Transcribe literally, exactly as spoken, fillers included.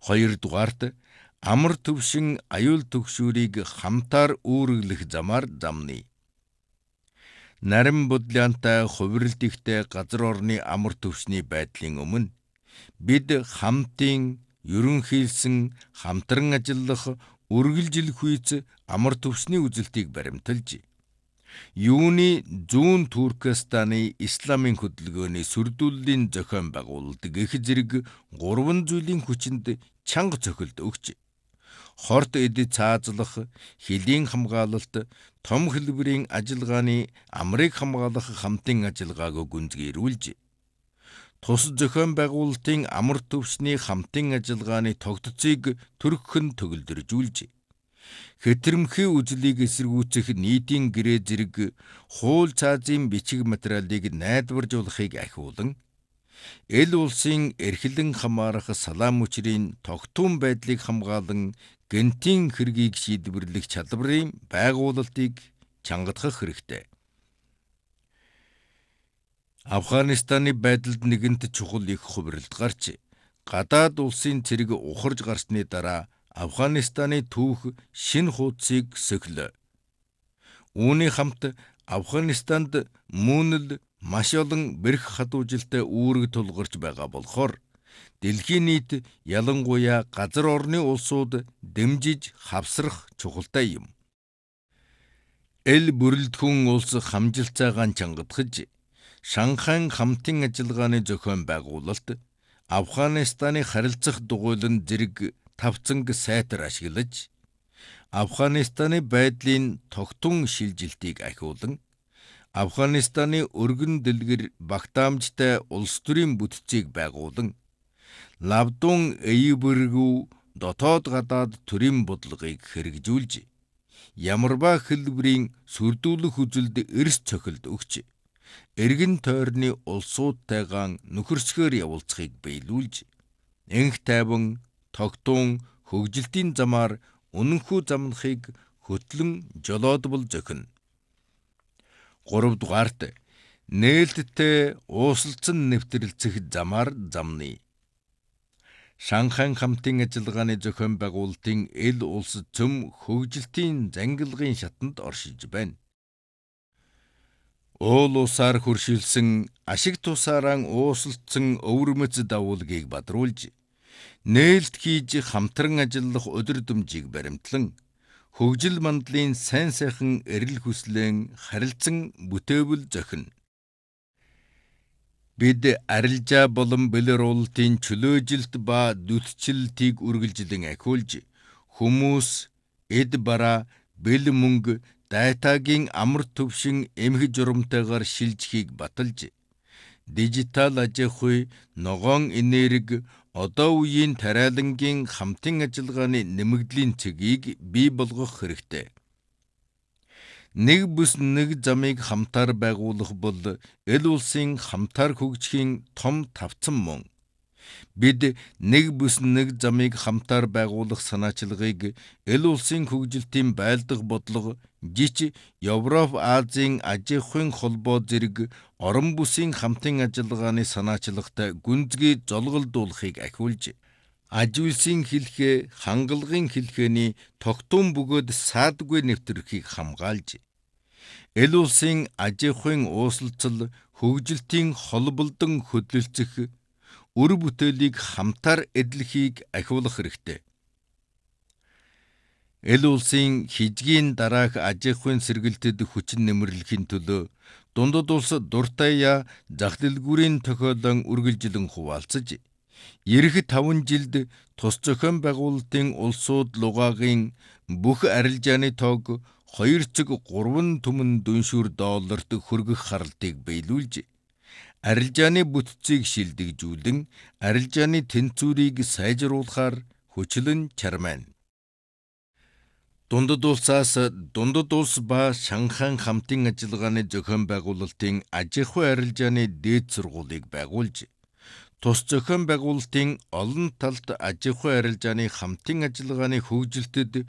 Хоёрдугаарт амар төвшин аюул түгшүүрийг хамтаар үүрэглэх замаар замны. Нарийн бодлоонтой хувиралт ихтэй газар орны амар төвшний байдлын өмнө бид хамтын ерөнхийлсөн хамтран ажиллах үргэлжлэх үйц амар төвшний үзэлтийг баримталж, юуны зүүн Туркестаны исламын хөдөлгөөний сүрдүүллийн зохион байгуулалт гэх зэрэг гурван зүйлийн хүчинд чанга цохилт өгч, хорт эд цаазлах, хөлийн хамгаалалт, том хэлбэрийн ажиллагааны амрыг хамгаалах хамтын ажиллагааг гүнзгийрүүлж, тус зохион байгуулалтын амар төвшний хамтын ажиллагааны тогтцыг төрөхөн төгөлдржүүлж, хэтэрмхий үзлийг эсэргүүцэх нийтийн гэрээ зэрэг хууль цаазын бичиг материалыг найдваржуулахыг ахиулан, эл улсын эрхлэн хамаарах салаам хүчрийн тогтун байдлыг хамгаалан гэнтийн хэргийг шийдвэрлэх чадварын байгуулалтыг чангадах хэрэгтэй. Афганистаны байдалд нэгэнт чухал их хувиралт гарч, гадаад улсын цэрэг ухарж гарсны дараа Афганистаны түүх шинэ хуудсыг сөглөө. Үүний хамт Афганистанд мөн л маш олон бэрх хадуужилтай үүрэг тулгарч байгаа болохоор дэлхийн нийт ялангуяа газар орны улсууд дэмжиж хавсрах чухалтай юм. Эл бүрэлдэхүүн улс хамжилцаагаан чангадахж, Шанхайн хамтын ажиллагааны зохион байгуулалт Афганистаны харилцах дугуйлан зэрэг тавцанг сайтар ашиглаж, Афганистаны байдлын тогтун шилжилтийг ахиулан, Афганистаны өргөн дэлгэр багтаамжтай улс төрийн бүтцийг байгуулан, лавдун эйбэргүү дотоод гадаад төрийн бодлогыг хэрэгжүүлж, ямарваа хэлбэрийн сүрдүүлэх үзэлд эрс цохилт өгч, эргэн тойрны улсуудтайгаан нөхөрсгөөр явуулцахыг биелүүлж, энх тайван, тогтун, хөгжилтийн замаар үнэнхүү замнахыг хөтлөн жолоодвол зохино. Гуравдугаарт нээлттэй уусалцсан нэвтрэлцэх замаар замны. Шанхайн хамтын ажиллагааны зохион байгуулалтын эл улс цөм хөгжилтийн зангилгын шатанд оршиж байна. Уул усаар хөршилсөн, ашиг тусааран уусалцсан өвөрмөц давуулгийг бадруулж, нээлт хийж хамтран ажиллах өдөрдөмжийг баримтлан, хөгжил мандлын сайн сайхан эрэл хүслэн харилцан бүтээвэл зохино. Бид арилжаа болон бэлэрүүлэлтийн чөлөөжилт ба дүтчилтийг үргэлжлэн ахиулж, хүмүүс, эд бараа, бэл мөнгө, дайтаагийн амар төвшин эмх журамтайгаар шилжихийг баталж, дижитал ажихуй, ногоон энерги, одоо үеийн тариалангийн хамтын ажиллагааны нэмэгдлийн цэгийг бий болгох хэрэгтэй. Нэг бүс нэг замыг хамтаар байгуулах бол эл улсын хамтаар хөгжихийн том тавцан мөн. Бид нэг бүс нэг замыг хамтаар байгуулах санаачилгыг эл улсын хөгжилтийн байлдах бодлого, жич Европ Азийн аж ахуйн холбоо зэрэг орон бүсийн хамтын ажиллагааны санаачилгатай гүнзгий золголдуулахыг ахиулж, аж үйлсийн хэлхээ, хангалгын хэлхээний тогтун бөгөөд саадгүй нэвтрэрхийг хамгаалж, эл улсын аж ахуйн уусалцал, хөгжилтийн холболдон хөдөлцөх, үр бүтээлийг хамтаар эдлэхийг ахиулах хэрэгтэй. Эл улсын хижгийн дараах аж ахуйн сэргэлтэд хүчин нэмэрлэхийн төлөө дундад улс дуртая зах дэлгүүрийн тохиолон үргэлжлэн хуваалцаж, ирэх таван жилд тус зохион байгуулалтын улсууд лугаагийн бүх арилжааны тоог хоёр цэг гурван түмэн дүншүүр долларт хүргэх харалтыг биелүүлж, арилжааны бүтцийг шилдэгжүүлэн, арилжааны тэнцвэрийг сайжруулахаар хүчлэн чармайна. Дундад улсаас дундад улс ба Шанхайн хамтын ажиллагааны зохион байгуулалтын аж ахуй арилжааны дээд сургуулийг байгуулж, тус зохион байгуулалтын олон талт аж ахуй арилжааны хамтын ажиллагааны хөгжилтэд